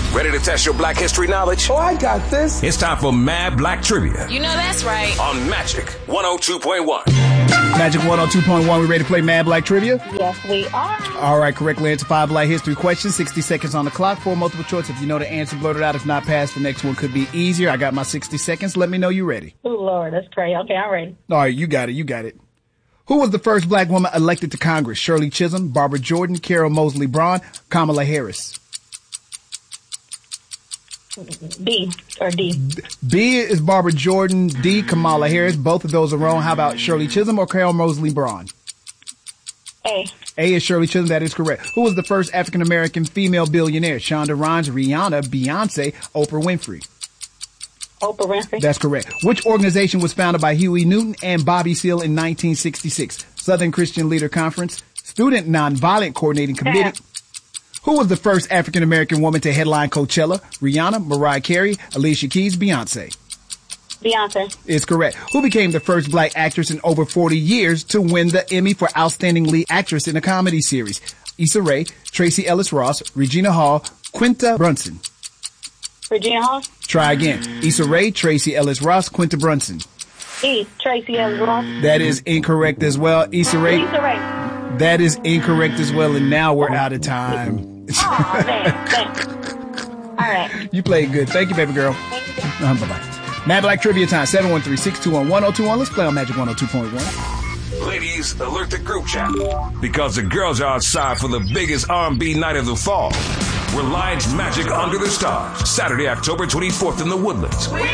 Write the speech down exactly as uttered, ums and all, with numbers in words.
Ready to test your Black history knowledge? Oh, I got this. It's time for Mad Black Trivia. You know that's right. On Magic one oh two point one. Magic one oh two point one, we ready to play Mad Black Trivia? Yes, we are. All right, correctly answer five Black history questions, sixty seconds on the clock, four multiple choice. If you know the answer, blurt it out. If not, pass. The next one could be easier. I got my sixty seconds. Let me know you're ready. Oh, Lord, that's crazy. Okay, I'm ready. All right, you got it, you got it. Who was the first Black woman elected to Congress? Shirley Chisholm, Barbara Jordan, Carol Moseley Braun, Kamala Harris. B or D. B is Barbara Jordan, D, Kamala Harris. Both of those are wrong. How about Shirley Chisholm or Carol Moseley Braun? A. A is Shirley Chisholm. That is correct. Who was the first African-American female billionaire? Shonda Rhimes, Rihanna, Beyonce, Oprah Winfrey. Oprah Winfrey. That's correct. Which organization was founded by Huey Newton and Bobby Seale in nineteen sixty-six? Southern Christian Leader Conference, Student Nonviolent Coordinating Committee. Yeah. Who was the first African-American woman to headline Coachella? Rihanna, Mariah Carey, Alicia Keys, Beyonce. Beyonce. Is correct. Who became the first Black actress in over forty years to win the Emmy for Outstanding Lead Actress in a Comedy Series? Issa Rae, Tracee Ellis Ross, Regina Hall, Quinta Brunson. Regina Hall. Try again. Issa Rae, Tracee Ellis Ross, Quinta Brunson. E. Tracee Ellis Ross. That is incorrect as well. Issa Rae. Issa Rae. That is incorrect as well, and now we're out of time. Oh, man, thanks. All right. You played good. Thank you, baby girl. Thank you. Uh, bye-bye. Mad Black Trivia time, seven one three, six two one, one oh two one. Let's play on Magic one oh two point one. Ladies, alert the group chat. Because the girls are outside for the biggest R and B night of the fall. Reliance Magic Under the Stars. Saturday, October twenty-fourth in the Woodlands.